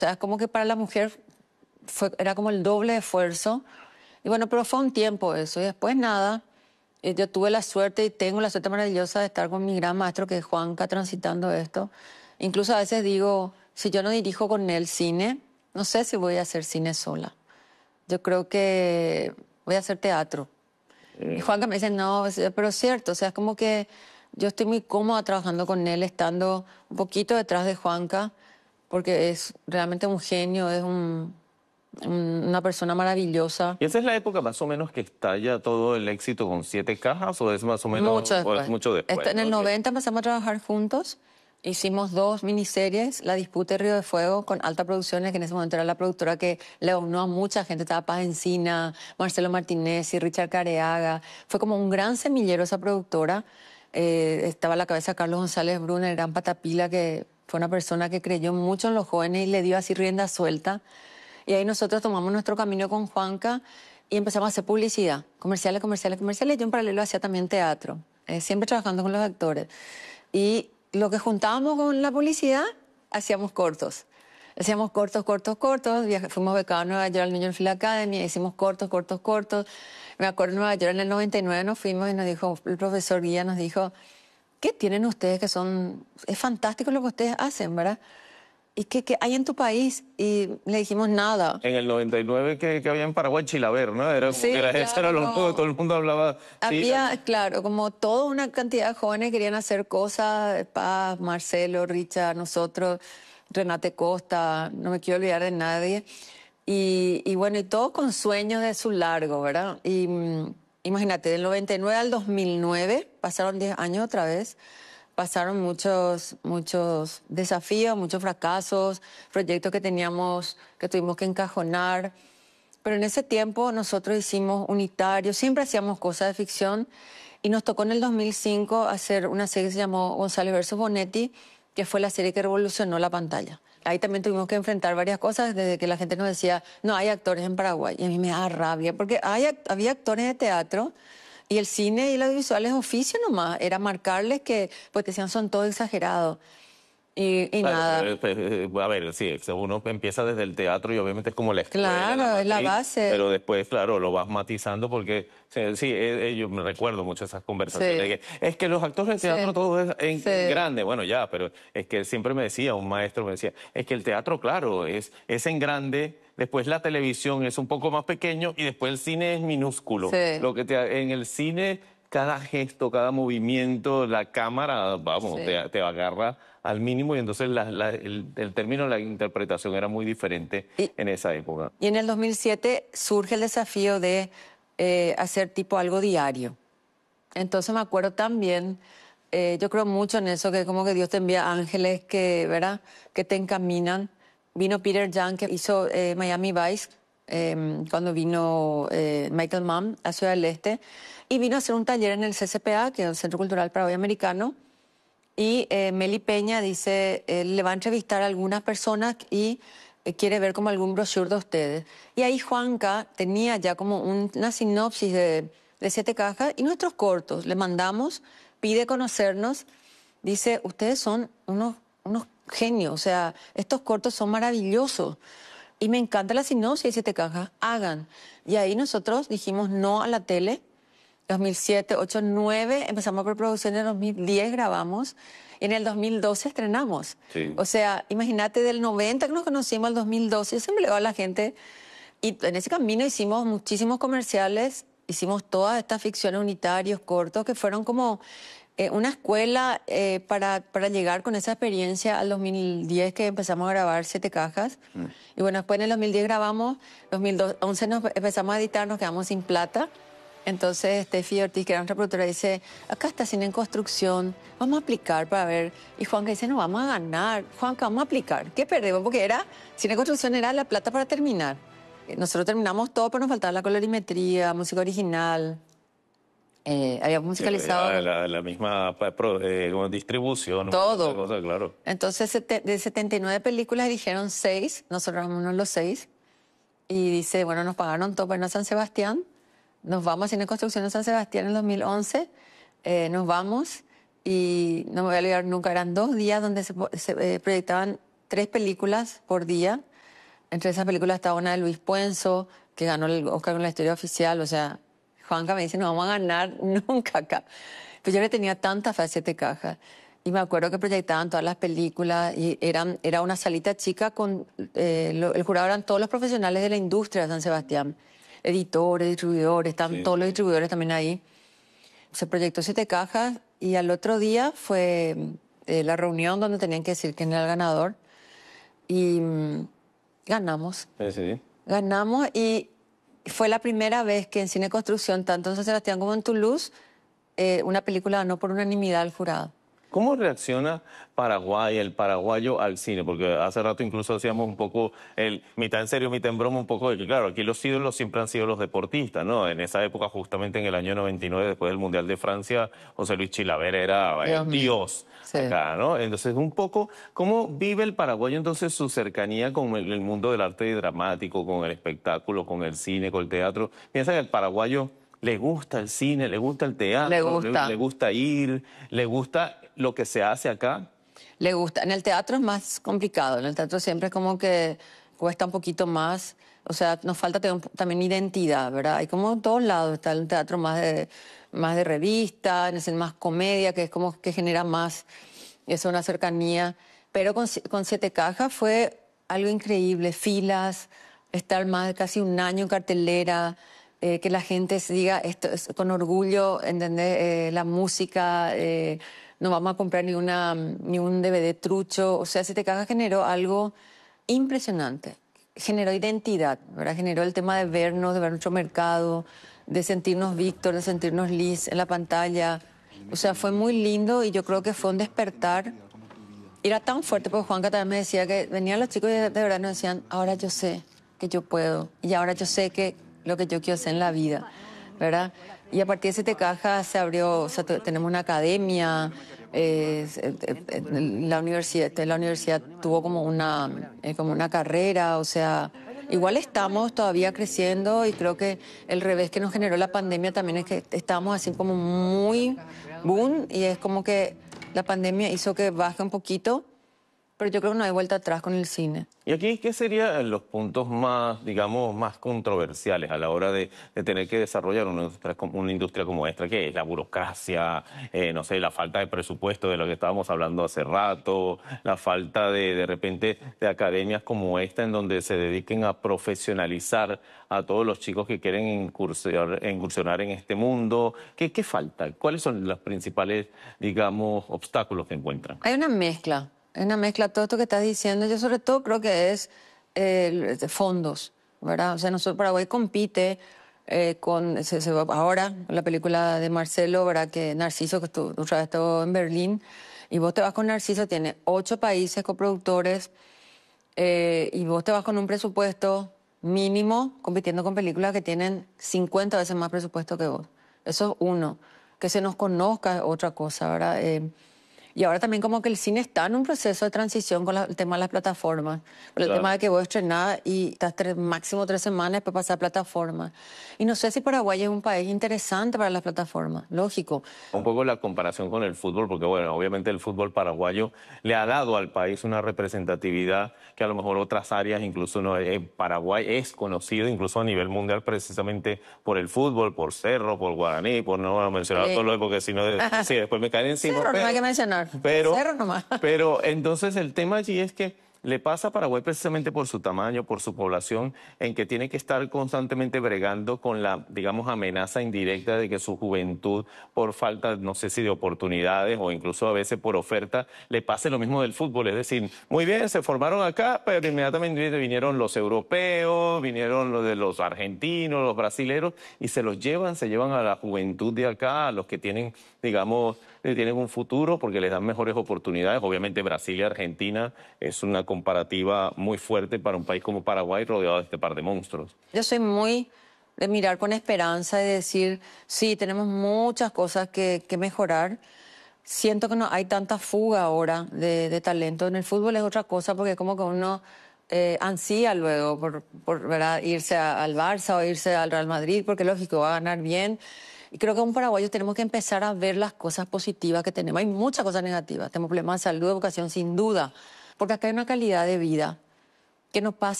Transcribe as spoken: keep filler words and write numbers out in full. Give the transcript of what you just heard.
sea, es como que para la mujer fue, era como el doble de esfuerzo. Y bueno, pero fue un tiempo eso. Y después nada, eh, yo tuve la suerte y tengo la suerte maravillosa de estar con mi gran maestro, que es Juanca, transitando esto. Incluso a veces digo, si yo no dirijo con él cine, no sé si voy a hacer cine sola. Yo creo que voy a hacer teatro. Eh, Y Juanca me dice, no, pero es cierto, o sea, es como que yo estoy muy cómoda trabajando con él, estando un poquito detrás de Juanca, porque es realmente un genio, es un, un- una persona maravillosa. ¿Y esa es la época más o menos que estalla todo el éxito con Siete Cajas o es más o menos Mucho o es después. mucho después? Este, en el ¿No? Que- noventa empezamos a trabajar juntos, hicimos dos miniseries, La Disputa y Río de Fuego, con Alta Producciones, que en ese momento era la productora que le unió a mucha gente, estaba Paz Encina, Marcelo Martinez y Richard Careaga. Fue como un gran semillero esa productora. Eh, estaba a la cabeza Carlos González Bruna, el gran Patapila, que fue una persona que creyó mucho en los jóvenes y le dio así rienda suelta. Y ahí nosotros tomamos nuestro camino con Juanca y empezamos a hacer publicidad, comerciales, comerciales, comerciales. Y yo en paralelo hacía también teatro, eh, siempre trabajando con los actores. Y lo que juntábamos con la publicidad, hacíamos cortos. Hacíamos cortos, cortos, cortos. Viaj- fuimos becados a Nueva York al New York Film Academy, hicimos cortos, cortos, cortos. Me acuerdo en Nueva York en el noventa y nueve nos fuimos y nos dijo, el profesor Guía nos dijo, ¿qué tienen ustedes que son, es fantástico lo que ustedes hacen, ¿verdad? ¿Y qué, qué hay en tu país? Y le dijimos nada. En el noventa y nueve que, que había en Paraguay Chilaver, ¿no? Era como Sí, que era, eso claro, era lo no. todo, todo el mundo hablaba. Sí, Había, claro, como toda una cantidad de jóvenes querían hacer cosas, Paz, Marcelo, Richard, nosotros, Renate Costa, no me quiero olvidar de nadie. Y, y bueno, y todos con sueños de su largo, ¿verdad? Y mm, imagínate, del noventa y nueve al dos mil nueve, pasaron diez años otra vez, pasaron muchos, muchos desafíos, muchos fracasos, proyectos que teníamos, que tuvimos que encajonar. Pero en ese tiempo nosotros hicimos unitarios, siempre hacíamos cosas de ficción y nos tocó en el dos mil cinco hacer una serie que se llamó González versus Bonetti, que fue la serie que revolucionó la pantalla. Ahí también tuvimos que enfrentar varias cosas, desde que la gente nos decía, no hay actores en Paraguay. Y a mí me da rabia, porque hay, act- había actores de teatro y el cine y el audiovisual es oficio nomás, era marcarles que, pues decían, son todos exagerados. Y, y claro, nada, eh, pues, eh, a ver, sí, uno empieza desde el teatro y obviamente es como la escuela, claro, es la matriz, base. pero después, claro, lo vas matizando porque, sí, sí, eh, eh, yo me recuerdo mucho esas conversaciones. Sí. De que, es que los actores de teatro Sí, todo es en, sí. en grande, bueno, ya, pero es que siempre me decía, un maestro me decía, es que el teatro, claro, es, es en grande, después la televisión es un poco más pequeño y después el cine es minúsculo. Sí. Lo que te, en el cine, cada gesto, cada movimiento, la cámara, vamos, Sí. te, te agarra al mínimo y entonces la- la- el, el término, la interpretación era muy diferente Y- en esa época. Y en el dos mil siete surge el desafío de eh, hacer tipo algo diario. Entonces me acuerdo también, eh, yo creo mucho en eso, que como que Dios te envía ángeles que, ¿verdad? Que te encaminan. Vino Peter Young, que hizo eh, Miami Vice, eh, cuando vino eh, Michael Mann a Ciudad del Este, y vino a hacer un taller en el C C P A, que es el Centro Cultural Paraguay Americano, y eh, Meli Peña dice, eh, le va a entrevistar a algunas personas y eh, quiere ver como algún brochure de ustedes. Y ahí Juanca tenía ya como un- una sinopsis de, de siete cajas y nuestros cortos. Le mandamos, pide conocernos, dice, ustedes son unos, unos genios, o sea, estos cortos son maravillosos. Y me encanta la sinopsis de siete cajas, hagan. Y ahí nosotros dijimos no a la tele. dos mil siete, ocho, nueve, empezamos preproducción, en el dos mil diez grabamos y en el dos mil doce estrenamos. Sí. O sea, imagínate del noventa que nos conocimos al dos mil doce, yo siempre le digo a la gente, y en ese camino hicimos muchísimos comerciales, hicimos todas estas ficciones unitarios, cortos, que fueron como eh, una escuela eh, para, para llegar con esa experiencia al dos mil diez que empezamos a grabar Siete Cajas. Mm. Y bueno, después en el dos mil diez grabamos, dos mil once nos empezamos a editar, nos quedamos sin plata. Entonces Steffi Ortiz, que era nuestra productora, dice, acá está cine en construcción, vamos a aplicar para ver. Y Juanca dice, no, vamos a ganar. Juanca, vamos a aplicar. ¿Qué perdemos? Porque era, cine en construcción era la plata para terminar. Eh, Nosotros terminamos todo, pero nos faltaba la colorimetría, música original. Eh, habíamos musicalizado La, la- la misma pa- pro- eh, como distribución, todo. cosa, claro. Entonces, sete- de setenta y nueve películas eligieron seis, nosotros éramos uno de los seis. Y dice, bueno, nos pagaron todo para irnos a San Sebastián. Nos vamos a Cine Construcción en San Sebastián en el dos mil once. Eh, nos vamos y no me voy a olvidar nunca, eran dos días donde se, po- se, eh, proyectaban tres películas por día. Entre esas películas estaba una de Luis Puenzo, que ganó el Oscar con la historia oficial. O sea, Juanca me dice, no vamos a ganar nunca acá. Pero yo le tenía tanta fe a Siete Cajas. Y me acuerdo que proyectaban todas las películas y eran, era una salita chica con... Eh, lo, el jurado eran todos los profesionales de la industria de San Sebastián. Editores, distribuidores, están Sí, todos los sí. distribuidores también ahí. Se proyectó Siete Cajas y al otro día fue eh, la reunión donde tenían que decir quién era el ganador. Y mm, ganamos. Sí, sí. Ganamos y fue la primera vez que en Cine Construcción, tanto en San Sebastián como en Toulouse, eh, una película ganó por unanimidad al jurado. ¿Cómo reacciona Paraguay, el paraguayo al cine? Porque hace rato incluso hacíamos un poco el mitad en serio, mitad en broma, un poco de que, claro, aquí los ídolos siempre han sido los deportistas, ¿no? En esa época, justamente en el año noventa y nueve, después del Mundial de Francia, José Luis Chilavert era Dios el mío. Dios Sí. acá, ¿no? Entonces, un poco, ¿cómo vive el paraguayo entonces su cercanía con el, el mundo del arte dramático, con el espectáculo, con el cine, con el teatro? Piensa que el paraguayo le gusta el cine, le gusta el teatro, Le gusta. le, le gusta ir, le gusta lo que se hace acá. Le gusta. En el teatro es más complicado. En el teatro siempre es como que cuesta un poquito más. O sea, nos falta tener un- también identidad, ¿verdad? Hay como en todos lados. Está el teatro más de, más de revista, en el más comedia, que es como que genera más eso, una cercanía. Pero con, Si- con Siete Cajas fue algo increíble. Filas, estar más de casi un año en cartelera, eh, que la gente se diga esto es con orgullo, ¿entendés? Eh, la música, eh, no vamos a comprar ni, una, ni un D V D trucho. O sea, Siete Cajas generó algo impresionante. Generó identidad, ¿verdad? Generó el tema de vernos, de ver nuestro mercado, de sentirnos Víctor, de sentirnos Liz en la pantalla. O sea, fue muy lindo y yo creo que fue un despertar. Era tan fuerte, porque Juanca también me decía que venían los chicos y de, de verdad nos decían, ahora yo sé que yo puedo y ahora yo sé que lo que yo quiero hacer en la vida, ¿verdad? Y a partir de Siete Cajas se abrió, o sea, te- tenemos una academia, eh, eh, eh, la universidad, la universidad tuvo como una, eh, como una carrera, o sea, igual estamos todavía creciendo y creo que el revés que nos generó la pandemia también es que estamos así como muy boom y es como que la pandemia hizo que baje un poquito, pero yo creo que no hay vuelta atrás con el cine. Y aquí, ¿qué serían los puntos más, digamos, más controversiales a la hora de, de tener que desarrollar una industria, como- una industria como esta? ¿Qué es? La burocracia, eh, no sé, la falta de presupuesto de lo que estábamos hablando hace rato, la falta de, de repente, de academias como esta en donde se dediquen a profesionalizar a todos los chicos que quieren incursionar, incursionar en este mundo. ¿Qué, qué falta? ¿Cuáles son los principales, digamos, obstáculos que encuentran? Hay una mezcla, hay una mezcla, todo esto que estás diciendo, yo sobre todo creo que es eh, de fondos, ¿verdad? O sea, nosotros, Paraguay compite eh, con, se- se va- ahora, la película de Marcelo, ¿verdad? Que Narciso, que estuvo, otra vez estuvo en Berlín, y vos te vas con Narciso, tiene ocho países coproductores, eh, y vos te vas con un presupuesto mínimo compitiendo con películas que tienen cincuenta veces más presupuesto que vos. Eso es uno. Que se nos conozca es otra cosa, ¿verdad? Eh, y ahora también como que el cine está en un proceso de transición con la- el tema de las plataformas. Por el Claro. tema de que vos estrenás y estás tres, máximo tres semanas después pasar a plataformas. Y no sé si Paraguay es un país interesante para las plataformas. Lógico. Un poco la comparación con el fútbol, porque bueno, obviamente el fútbol paraguayo le ha dado al país una representatividad que a lo mejor otras áreas, incluso no, eh, Paraguay es conocido incluso a nivel mundial precisamente por el fútbol, por Cerro, por Guaraní, por no mencionar Sí. todo lo de, porque si no, de- sí, después me caen encima. Cerro, no pero- hay que mencionar. Pero, Cerro nomás. pero entonces el tema allí es que le pasa a Paraguay precisamente por su tamaño, por su población, en que tiene que estar constantemente bregando con la, digamos, amenaza indirecta de que su juventud, por falta, no sé si de oportunidades o incluso a veces por oferta, le pase lo mismo del fútbol. Es decir, muy bien, se formaron acá, pero inmediatamente vinieron los europeos, vinieron los de los argentinos, los brasileros, y se los llevan, se llevan a la juventud de acá, a los que tienen, digamos, eh, tienen un futuro porque les dan mejores oportunidades. Obviamente Brasil y Argentina es una comparativa muy fuerte para un país como Paraguay rodeado de este par de monstruos. Yo soy muy de mirar con esperanza y decir, sí, tenemos muchas cosas que, que mejorar. Siento que no hay tanta fuga ahora de, de talento. En el fútbol es otra cosa porque es como que uno eh, ansía luego por, por ¿verdad? irse a- al Barça o irse al Real Madrid, porque lógico, va a ganar bien. Y creo que como paraguayos tenemos que empezar a ver las cosas positivas que tenemos. Hay muchas cosas negativas. Tenemos problemas de salud, educación, sin duda, porque acá hay una calidad de vida que no pasa